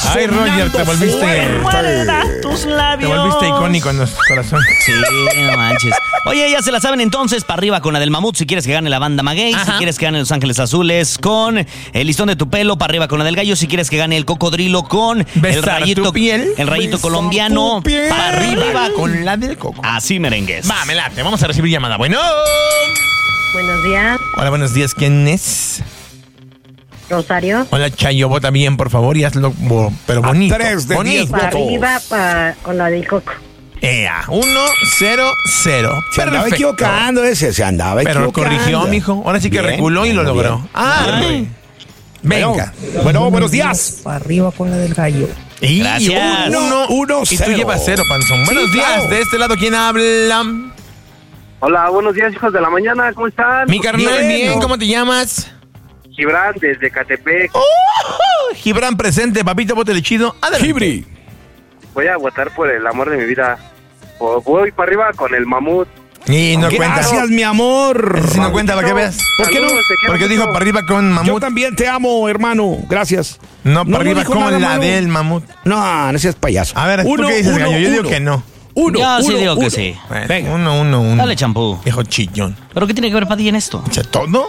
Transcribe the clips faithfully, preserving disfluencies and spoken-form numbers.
Ay, Roger, te volviste... Muerda tus labios. Te volviste icónico en nuestro corazón. Sí, no manches. Oye, ya se la saben entonces, para arriba con la del mamut, si quieres que gane la banda Maguey, si quieres que gane Los Ángeles Azules con el listón de tu pelo, para arriba con la del gallo, si quieres que gane el cocodrilo con Besar el rayito, tu piel, el rayito besar colombiano, tu piel. para arriba con la del coco. Así merengues. Va, me late, vamos a recibir llamada. Bueno. Buenos días, Hola, buenos días, ¿quién es? Rosario. Hola, Chayo, vota bien, por favor, y hazlo, bo- pero bonito. tres de bonito. diez Para votos. arriba pa- con la del coco. Ea, uno, cero, cero. Se andaba equivocando ese, se andaba Pero equivocando. corrigió, mijo. Ahora sí que Bien, reculó y lo bien. logró. Ah, Ay. venga. Bueno, bueno, buenos días. Para arriba con la del gallo. Y Gracias. Uno, Uno, y tú cero. llevas cero, Panzón. Buenos Sí, días. claro. De este lado, ¿quién habla? Hola, buenos días, hijos de la mañana, ¿cómo están? Mi carnal, Bien, bien. ¿no? ¿Cómo te llamas? Gibran, desde Catepec. ¡Oh! Gibran presente, papito, bótele chido. Adelante. Gibri. Voy a votar por el amor de mi vida. O- Voy para arriba con el mamut. Y no cuenta. Gracias, mi amor. Ese sí no cuenta para que veas. ¿Por qué no? Saludos, te quiero Porque mucho. dijo para arriba con Yo mamut. también te amo, hermano. Gracias. No, para arriba dijo con nada la malo. del mamut. No, no seas payaso. A ver, ¿tú qué dices, gallo? Yo digo que no. Uno, Yo sí uno, digo que uno. sí. Bueno, Venga. Uno, uno, uno. Dale champú. Viejo chillón. ¿Pero qué tiene que ver Padilla en esto? ¿Echa todo?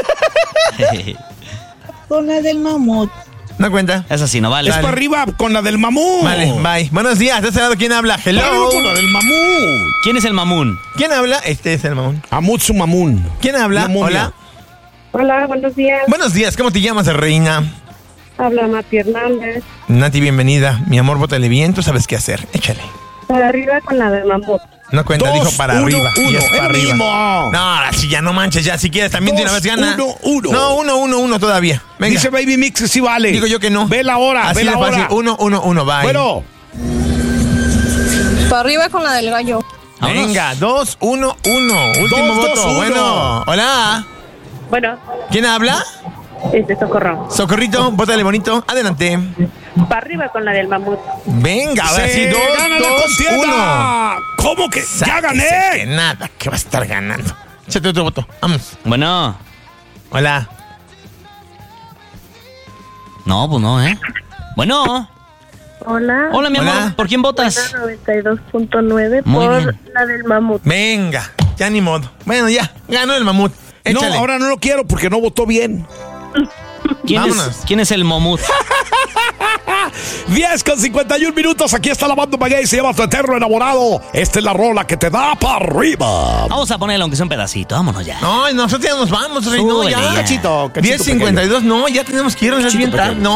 Con la del mamut. No cuenta. Esa sí no vale. Es para arriba con la del mamut. Vale, bye. Buenos días. De este lado, ¿quién habla? Para arriba Hello. con la del mamut. ¿Quién es el mamún? ¿Quién habla? Este es el mamón. Amutsu Mamun. ¿Quién habla? La momia. Hola. Hola, buenos días. Buenos días. ¿Cómo te llamas, reina? Habla Mati Hernández. Nati, bienvenida. Mi amor, bótale bien. Tú sabes qué hacer. Échale. Para arriba con la del mamut. No cuenta, Dos, dijo para uno, arriba. uno. Y es Es para lo arriba. mismo. No, ahora sí, ya no manches. Ya, si quieres, también de una Dos, vez gana. uno, uno. No, uno, uno, uno todavía. Venga. Dice Baby Mix que sí vale. Digo yo que no. Ve la hora, Así ve la de fácil. hora. Uno, uno, uno. Bye. Bueno, Para arriba con la del gallo. Vámonos. Venga, dos, uno, uno. Último Dos, voto. dos, uno. Bueno, hola. Bueno, ¿Quién habla? este Socorro. Socorrito, bótale bonito. Adelante. Para arriba con la del mamut. Venga, ahora se sí, dos, gana la dos, uno. contienda. ¿Cómo que ya Sáquese gané? que nada, que va a estar ganando. Échate otro voto. Vamos. Bueno. Hola. No, pues no, ¿eh? Bueno. Hola. Hola, mi Hola. amor. ¿Por quién votas? noventa y dos punto nueve Muy por bien. la del mamut. Venga, ya ni modo. Bueno, ya, ganó el mamut. Échale. No, ahora no lo quiero porque no votó bien. ¿Quién es, Vámonos. ¿Quién es el momut? diez con cincuenta y un minutos. Aquí está la banda Maguey. Se llama Tu Eterno Enamorado. Esta es la rola que te da para arriba. Vamos a ponerle aunque sea un pedacito. Vámonos ya. No, nosotros ya nos vamos, Rey. No, Súbele ya. ya. Cachito, cachito diez cincuenta y dos, no, ya tenemos que irnos, es bien tarde. No.